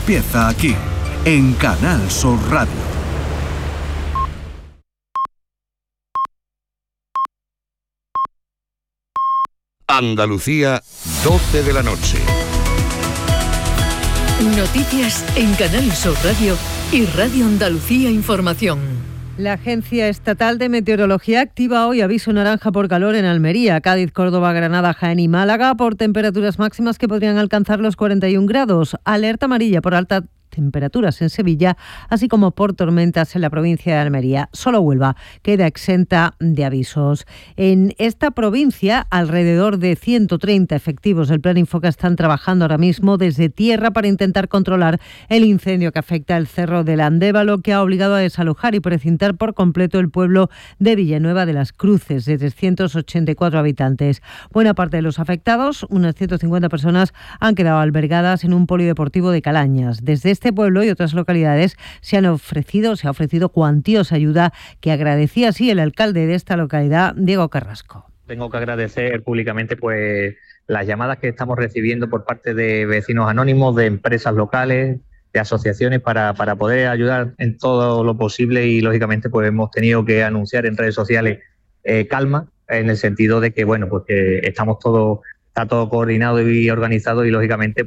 empieza aquí, en Canal Sur Radio. Andalucía, 12 de la noche. Noticias en Canal Sur Radio y Radio Andalucía Información. La Agencia Estatal de Meteorología activa hoy aviso naranja por calor en Almería, Cádiz, Córdoba, Granada, Jaén y Málaga por temperaturas máximas que podrían alcanzar los 41 grados. Alerta amarilla por alta temperaturas en Sevilla, así como por tormentas en la provincia de Almería. Solo Huelva queda exenta de avisos. En esta provincia, alrededor de 130 efectivos del Plan Infoca están trabajando ahora mismo desde tierra para intentar controlar el incendio que afecta el Cerro del Andévalo, que ha obligado a desalojar y precintar por completo el pueblo de Villanueva de las Cruces, de 384 habitantes. Buena parte de los afectados, unas 150 personas, han quedado albergadas en un polideportivo de Calañas. Desde este pueblo y otras localidades se ha ofrecido cuantiosa ayuda que agradecía así el alcalde de esta localidad, Diego Carrasco. Tengo que agradecer públicamente las llamadas que estamos recibiendo por parte de vecinos anónimos, de empresas locales, de asociaciones para poder ayudar en todo lo posible y lógicamente hemos tenido que anunciar en redes sociales calma, en el sentido de que que está todo coordinado y organizado y lógicamente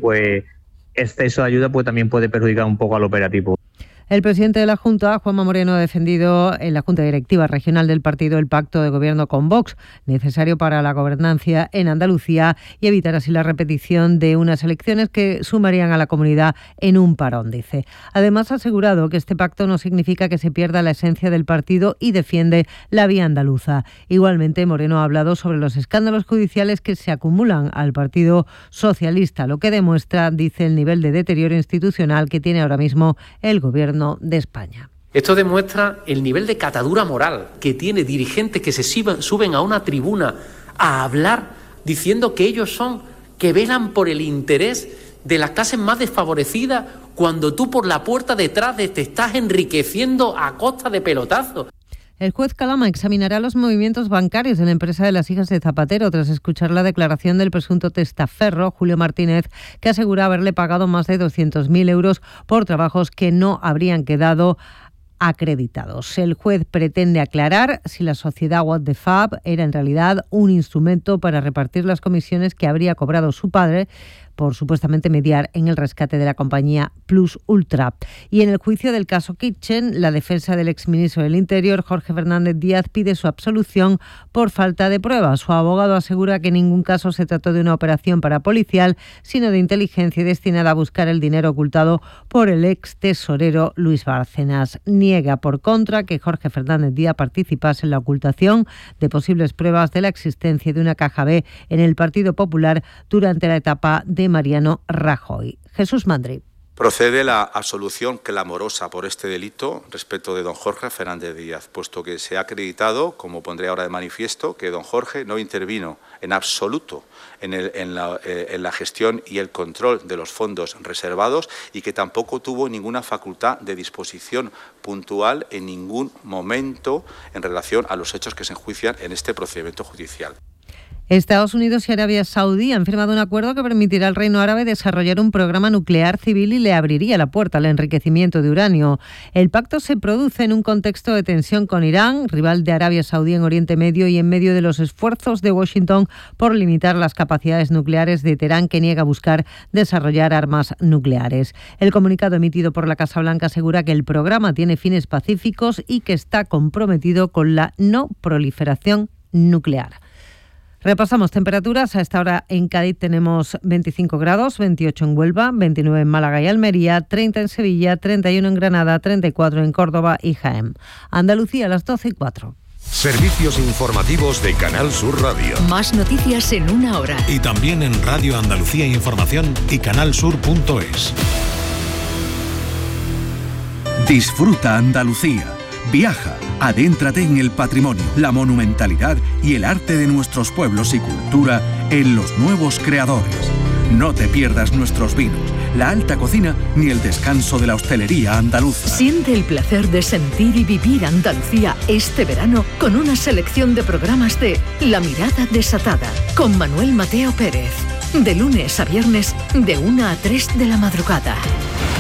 exceso de ayuda también puede perjudicar un poco al operativo. El presidente de la Junta, Juanma Moreno, ha defendido en la Junta Directiva Regional del partido el pacto de gobierno con Vox, necesario para la gobernanza en Andalucía y evitar así la repetición de unas elecciones que sumarían a la comunidad en un parón, dice. Además, ha asegurado que este pacto no significa que se pierda la esencia del partido y defiende la vía andaluza. Igualmente, Moreno ha hablado sobre los escándalos judiciales que se acumulan al Partido Socialista, lo que demuestra, dice, el nivel de deterioro institucional que tiene ahora mismo el gobierno de España. Esto demuestra el nivel de catadura moral que tiene dirigentes que se suben a una tribuna a hablar diciendo que ellos que velan por el interés de las clases más desfavorecidas cuando tú por la puerta detrás te estás enriqueciendo a costa de pelotazos. El juez Calama examinará los movimientos bancarios de la empresa de las hijas de Zapatero tras escuchar la declaración del presunto testaferro, Julio Martínez, que asegura haberle pagado más de 200.000 euros por trabajos que no habrían quedado acreditados. El juez pretende aclarar si la sociedad What the Fab era en realidad un instrumento para repartir las comisiones que habría cobrado su padre por supuestamente mediar en el rescate de la compañía Plus Ultra. Y en el juicio del caso Kitchen, la defensa del exministro del Interior, Jorge Fernández Díaz, pide su absolución por falta de pruebas. Su abogado asegura que en ningún caso se trató de una operación parapolicial, sino de inteligencia destinada a buscar el dinero ocultado por el ex tesorero Luis Bárcenas. Niega, por contra, que Jorge Fernández Díaz participase en la ocultación de posibles pruebas de la existencia de una caja B en el Partido Popular durante la etapa de Mariano Rajoy. Jesús Mandri. Procede la absolución clamorosa por este delito respecto de don Jorge Fernández Díaz, puesto que se ha acreditado, como pondré ahora de manifiesto, que don Jorge no intervino en absoluto en la gestión y el control de los fondos reservados y que tampoco tuvo ninguna facultad de disposición puntual en ningún momento en relación a los hechos que se enjuician en este procedimiento judicial. Estados Unidos y Arabia Saudí han firmado un acuerdo que permitirá al Reino Árabe desarrollar un programa nuclear civil y le abriría la puerta al enriquecimiento de uranio. El pacto se produce en un contexto de tensión con Irán, rival de Arabia Saudí en Oriente Medio, y en medio de los esfuerzos de Washington por limitar las capacidades nucleares de Teherán, que niega buscar desarrollar armas nucleares. El comunicado emitido por la Casa Blanca asegura que el programa tiene fines pacíficos y que está comprometido con la no proliferación nuclear. Repasamos temperaturas. A esta hora en Cádiz tenemos 25 grados, 28 en Huelva, 29 en Málaga y Almería, 30 en Sevilla, 31 en Granada, 34 en Córdoba y Jaén. Andalucía a las 12:04. Servicios informativos de Canal Sur Radio. Más noticias en una hora. Y también en Radio Andalucía Información y canalsur.es. Disfruta Andalucía. Viaja, adéntrate en el patrimonio, la monumentalidad y el arte de nuestros pueblos y cultura en Los Nuevos Creadores. No te pierdas nuestros vinos, la alta cocina ni el descanso de la hostelería andaluza. Siente el placer de sentir y vivir Andalucía este verano con una selección de programas de La Mirada Desatada con Manuel Mateo Pérez. De lunes a viernes, de 1 a 3 de la madrugada.